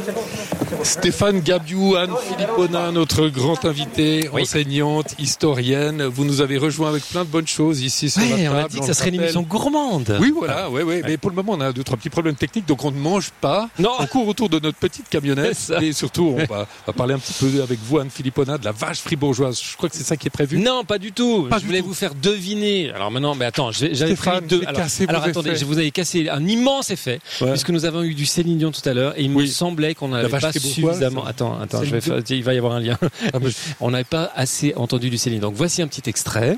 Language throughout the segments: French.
Stéphane Gabiou, Anne Philippona, notre grand invité, enseignante, historienne. Vous nous avez rejoint avec plein de bonnes choses ici sur la table. On a dit que ça serait une émission gourmande. Oui, voilà, mais pour le moment, on a 2-3 petits problèmes techniques, donc on ne mange pas. Non. On court autour de notre petite camionnette. Et surtout, on va parler un petit peu avec vous, Anne Philippona, de la vache fribourgeoise. Je crois que c'est ça qui est prévu. Non, pas du tout. Je voulais vous faire deviner. Alors maintenant, mais attends, j'avais pris deux. Alors attendez, je vous avais cassé un immense effet, puisque nous avons eu du Céline Dion tout à l'heure, et il me semblait qu'on n'avait pas suffisamment. Attends, il va y avoir un lien. On n'avait pas assez entendu du Céline. Donc voici un petit extrait.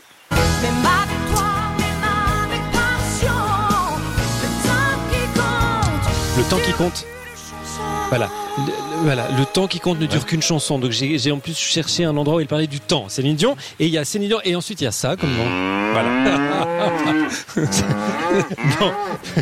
Le temps qui compte. Voilà, le temps qui compte ne dure qu'une chanson. Donc j'ai en plus cherché un endroit où il parlait du temps. Céline Dion, et il y a Céline Dion, et ensuite il y a ça, comme nom. Voilà. Non.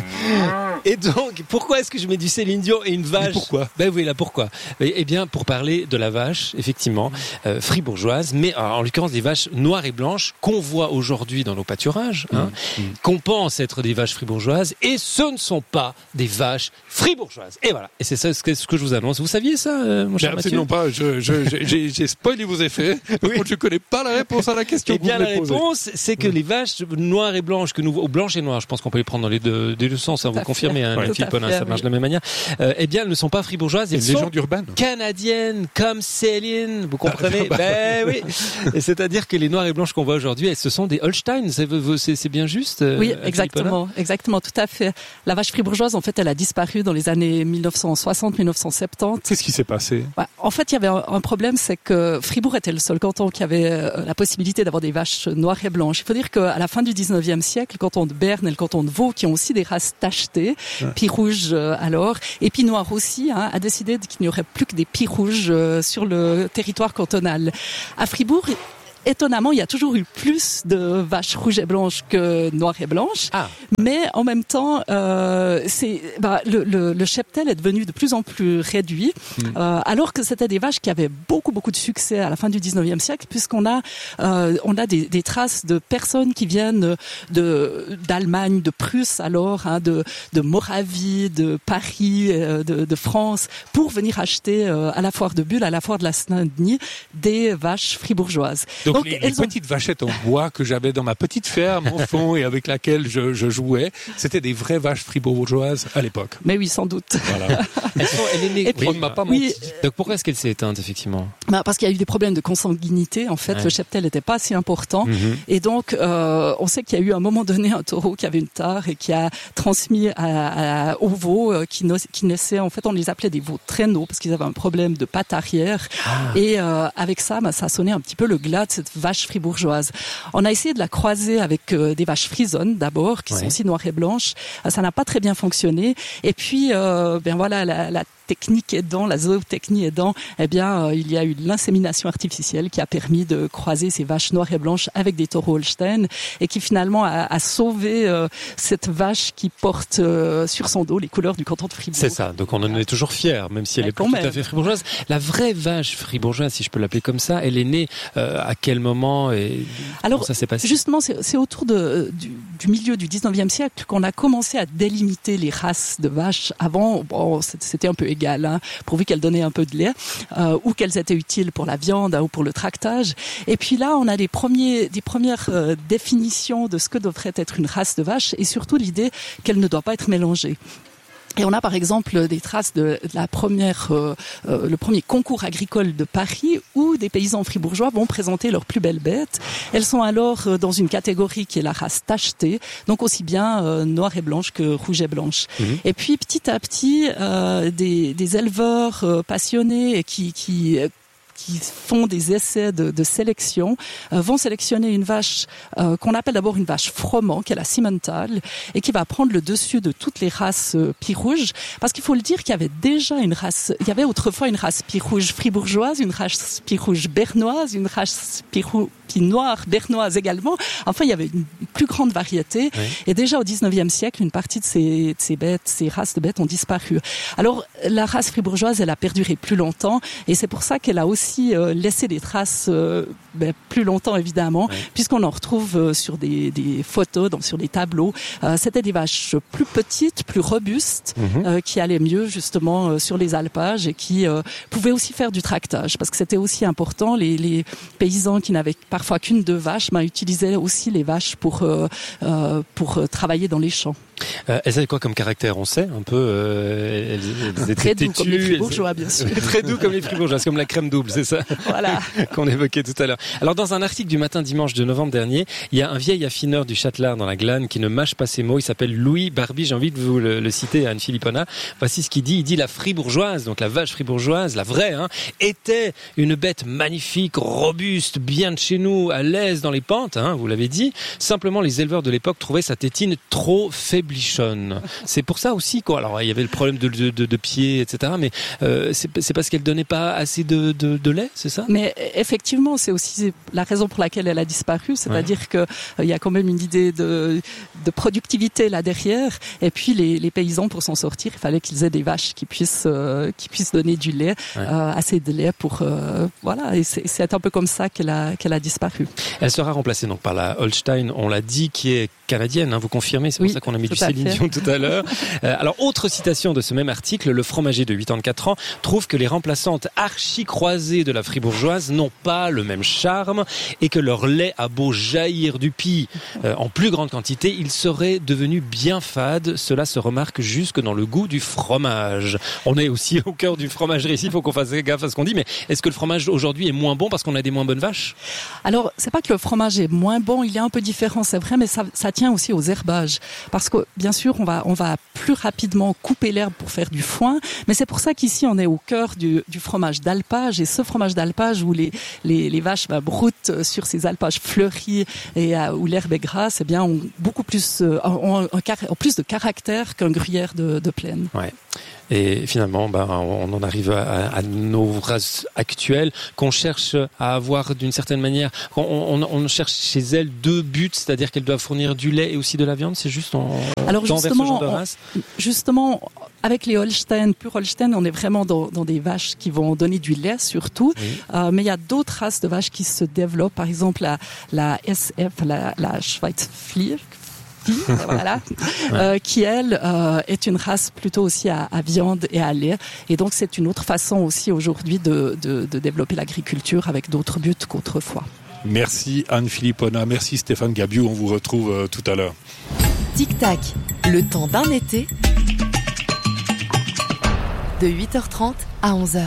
Et donc, pourquoi est-ce que je mets du Céline Dion et une vache ? Pourquoi ? Pourquoi ? Eh bien, pour parler de la vache, effectivement, fribourgeoise, mais en l'occurrence des vaches noires et blanches qu'on voit aujourd'hui dans nos pâturages, qu'on pense être des vaches fribourgeoises, et ce ne sont pas des vaches fribourgeoises. Et voilà. Et c'est ça ce que je vous annonce. Vous saviez ça, mon cher Mathieu ? Absolument pas. J'ai spoilé vos effets. Par contre, je ne connais pas la réponse à la question. Eh bien, la réponse, c'est que les vaches noires et blanches ou blanches et noires, je pense qu'on peut les prendre dans les deux sens. Vous confirmez, Philippona, ça marche de la même manière. Eh bien, elles ne sont pas fribourgeoises. Elles sont canadiennes, comme Céline. Vous comprenez ? Oui. Et c'est-à-dire que les noires et blanches qu'on voit aujourd'hui, ce sont des Holstein. C'est bien juste. Oui, exactement, tout à fait. La vache fribourgeoise, en fait, elle a disparu dans les années 1960-1970. Qu'est-ce qui s'est passé ? En fait, il y avait un problème, c'est que Fribourg était le seul canton qui avait la possibilité d'avoir des vaches noires et blanches. Il faut dire qu'à la fin du 19e siècle, le canton de Berne et le canton de Vaud, qui ont aussi des races tachetées, pie rouge alors, et pie noir aussi, a décidé qu'il n'y aurait plus que des pie rouges sur le territoire cantonal. À Fribourg, étonnamment, il y a toujours eu plus de vaches rouges et blanches que noires et blanches. Mais en même temps, le cheptel est devenu de plus en plus réduit, alors que c'était des vaches qui avaient beaucoup de succès à la fin du 19e siècle, puisqu'on a des traces de personnes qui viennent d'Allemagne, de Prusse alors, de Moravie, de Paris, de France, pour venir acheter à la foire de Bulle, à la foire de la Saint-Denis, des vaches fribourgeoises. Donc les petites vachettes en bois que j'avais dans ma petite ferme, enfant, et avec laquelle je jouais, c'était des vraies vaches fribourgeoises à l'époque. Mais oui, sans doute. Voilà. Elle est née. On ne m'a pas menti. Donc pourquoi est-ce qu'elle s'est éteinte, effectivement ? Parce qu'il y a eu des problèmes de consanguinité. En fait, le cheptel n'était pas si important. Et donc, on sait qu'il y a eu à un moment donné un taureau qui avait une tare et qui a transmis aux veaux qui naissaient. En fait, on les appelait des veaux traîneaux parce qu'ils avaient un problème de patte arrière. Et avec ça, ça sonnait un petit peu le glas de cette vache fribourgeoise. On a essayé de la croiser avec des vaches frisonnes d'abord, qui sont aussi noires et blanches. Ça n'a pas très bien fonctionné. Et puis, la technique aidant, la zootechnie aidant, il y a eu l'insémination artificielle qui a permis de croiser ces vaches noires et blanches avec des taureaux Holstein et qui finalement a sauvé cette vache qui porte sur son dos les couleurs du canton de Fribourg. C'est ça. Donc on en est toujours fiers, même si elle est pas tout à fait fribourgeoise. La vraie vache fribourgeoise, si je peux l'appeler comme ça, elle est née à quel moment et comment ça s'est passé ? Justement, c'est autour du milieu du 19e siècle qu'on a commencé à délimiter les races de vaches. Avant, c'était un peu égal, pourvu qu'elles donnaient un peu de lait, ou qu'elles étaient utiles pour la viande ou pour le tractage. Et puis là, on a des premières définitions de ce que devrait être une race de vache, et surtout l'idée qu'elle ne doit pas être mélangée. Et on a par exemple des traces de le premier concours agricole de Paris où des paysans fribourgeois vont présenter leurs plus belles bêtes. Elles sont alors dans une catégorie qui est la race tachetée, donc aussi bien noire et blanche que rouge et blanche. Et puis petit à petit, des éleveurs passionnés et qui font des essais de sélection, vont sélectionner une vache qu'on appelle d'abord une vache froment, qui est la Simmental, et qui va prendre le dessus de toutes les races pie rouge, parce qu'il faut le dire qu'il y avait autrefois une race pie rouge fribourgeoise, une race pie rouge bernoise, une race pie noire bernoise également. Enfin, il y avait une plus grande variété. Oui. Et déjà au 19e siècle, une partie de ces races de bêtes ont disparu. Alors, la race fribourgeoise, elle a perduré plus longtemps, et c'est pour ça qu'elle a aussi aussi laissé des traces plus longtemps évidemment, puisqu'on en retrouve sur des photos, sur des tableaux. C'était des vaches plus petites, plus robustes, qui allaient mieux justement sur les alpages et qui pouvaient aussi faire du tractage, parce que c'était aussi important. Les paysans qui n'avaient parfois qu'une, 2 vaches, utilisaient aussi les vaches pour travailler dans les champs. Elles avaient quoi comme caractère? On sait un peu. Elles étaient très doux comme les fribourgeois, bien sûr. Très doux comme les fribourgeois, c'est comme la crème double, c'est ça? Voilà. Qu'on évoquait tout à l'heure. Alors, dans un article du Matin dimanche de novembre dernier, il y a un vieil affineur du Châtelard dans la Glane qui ne mâche pas ses mots. Il s'appelle Louis Barbie. J'ai envie de vous le citer, Anne Philippona. Voici ce qu'il dit. Il dit: la fribourgeoise, donc la vache fribourgeoise, la vraie, était une bête magnifique, robuste, bien de chez nous, à l'aise dans les pentes, vous l'avez dit. Simplement, les éleveurs de l'époque trouvaient sa tétine trop faiblichonne. C'est pour ça aussi quoi. Alors il y avait le problème de pied, etc. Mais c'est parce qu'elle donnait pas assez de lait, c'est ça? Mais effectivement, c'est aussi la raison pour laquelle elle a disparu. C'est-à-dire que il y a quand même une idée de productivité là derrière. Et puis les paysans, pour s'en sortir, il fallait qu'ils aient des vaches qui puissent donner du lait, assez de lait pour voilà. Et c'est un peu comme ça qu'elle a disparu. Elle sera remplacée donc par la Holstein, on l'a dit, qui est canadienne. Vous confirmez? C'est pour ça qu'on a mis du Céline Dion tout à l'heure. Alors, autre citation de ce même article, le fromager de 84 ans trouve que les remplaçantes archi-croisées de la fribourgeoise n'ont pas le même charme et que leur lait a beau jaillir du pis en plus grande quantité, il serait devenu bien fade. Cela se remarque jusque dans le goût du fromage. On est aussi au cœur du fromagerie ici, il faut qu'on fasse gaffe à ce qu'on dit, mais est-ce que le fromage aujourd'hui est moins bon parce qu'on a des moins bonnes vaches? Alors, c'est pas que le fromage est moins bon, il est un peu différent, c'est vrai, mais ça tient aussi aux herbages. Parce que, bien sûr, on va plus rapidement couper l'herbe pour faire du foin, mais c'est pour ça qu'ici, on est au cœur du fromage d'alpage, et ce fromage d'alpage où les vaches broutent sur ces alpages fleuris et où l'herbe est grasse, eh bien, ont beaucoup plus, ont plus de caractère qu'un gruyère de plaine. Ouais. Et finalement, on en arrive à nos races actuelles qu'on cherche à avoir d'une certaine manière. On cherche chez elles 2 buts, c'est-à-dire qu'elles doivent fournir du lait et aussi de la viande. C'est juste alors justement, avec les Holstein, pure Holstein, on est vraiment dans des vaches qui vont donner du lait surtout. Oui. Mais il y a d'autres races de vaches qui se développent. Par exemple, la SF, la Schweizflier. Voilà, qui elle est une race plutôt aussi à viande et à lait, et donc c'est une autre façon aussi aujourd'hui de développer l'agriculture avec d'autres buts qu'autrefois. Merci Anne Philippona, merci Stéphane Gabiou, on vous retrouve tout à l'heure. Tic Tac, le temps d'un été, de 8h30 à 11h.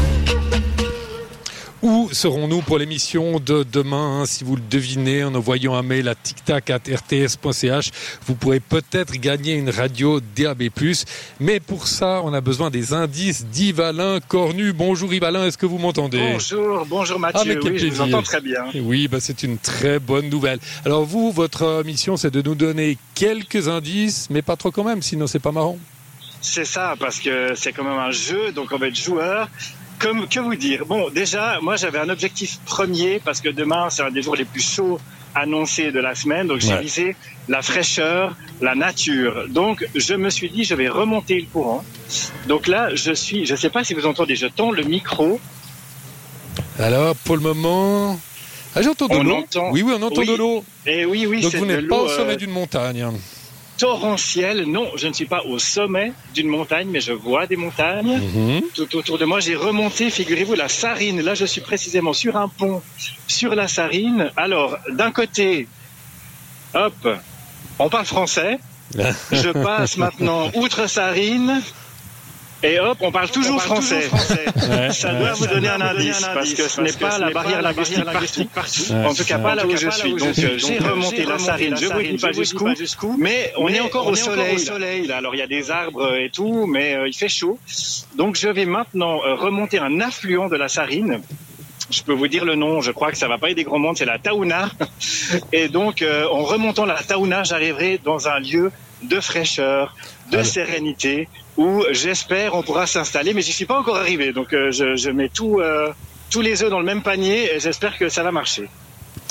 Où serons-nous pour l'émission de demain? Si vous le devinez en envoyant un mail à tictac@rts.ch, vous pourrez peut-être gagner une radio DAB+. Mais pour ça, on a besoin des indices d'Yves Alain Cornu. Bonjour Yves Alain, est-ce que vous m'entendez? Bonjour Mathieu, oui, je vous entends très bien. Oui, c'est une très bonne nouvelle. Alors vous, votre mission, c'est de nous donner quelques indices, mais pas trop quand même, sinon c'est pas marrant. C'est ça, parce que c'est quand même un jeu, donc on va être joueur. Que vous dire? Bon, déjà, moi j'avais un objectif premier, parce que demain c'est un des jours les plus chauds annoncés de la semaine, donc j'ai visé la fraîcheur, la nature. Donc je me suis dit, je vais remonter le courant. Donc là, je sais pas si vous entendez, je tends le micro. Alors, pour le moment... j'entends de l'eau. Oui, on entend de l'eau. Et oui, donc c'est vous n'êtes pas au sommet d'une montagne. Torrentiel, non, je ne suis pas au sommet d'une montagne, mais je vois des montagnes tout autour de moi. J'ai remonté, figurez-vous, la Sarine. Là, je suis précisément sur un pont sur la Sarine. Alors, d'un côté, hop, on parle français. Je passe maintenant outre Sarine. Et hop, on parle toujours français. Ça doit vous donner un indice, parce que ce n'est pas la barrière linguistique partout. En tout cas, pas là où je suis. Donc, j'ai remonté la Sarine. Je ne vous dis pas jusqu'où, mais on est encore au soleil. Alors, il y a des arbres et tout, mais il fait chaud. Donc, je vais maintenant remonter un affluent de la Sarine. Je peux vous dire le nom, je crois que ça va pas aider grand monde, c'est la Taouna. Et donc, en remontant la Taouna, j'arriverai dans un lieu de fraîcheur, de sérénité, où j'espère on pourra s'installer, mais j'y suis pas encore arrivé. Donc je mets tous les œufs dans le même panier et j'espère que ça va marcher.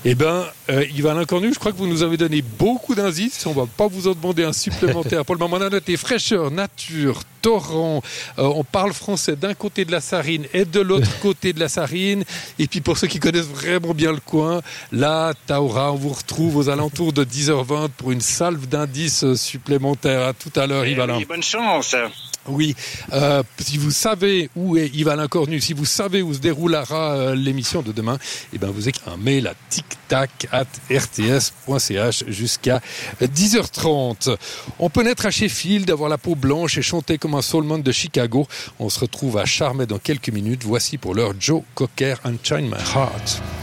Yvan Lecornu, je crois que vous nous avez donné beaucoup d'indices. On va pas vous en demander un supplémentaire. Pour le moment, on a noté fraîcheur, nature, torrent. On parle français d'un côté de la Sarine et de l'autre côté de la Sarine. Et puis pour ceux qui connaissent vraiment bien le coin, là, Taora, on vous retrouve aux alentours de 10h20 pour une salve d'indices supplémentaires. À tout à l'heure, Yvan. Oui, bonne chance. Oui, si vous savez où est Yvan Lecornu, si vous savez où se déroulera l'émission de demain, vous écrivez un mail à tictac@rts.ch jusqu'à 10h30. On peut naître à Sheffield, avoir la peau blanche et chanter comme un soulman de Chicago. On se retrouve à Charmey dans quelques minutes. Voici pour l'heure Joe Cocker, Unchain My Heart.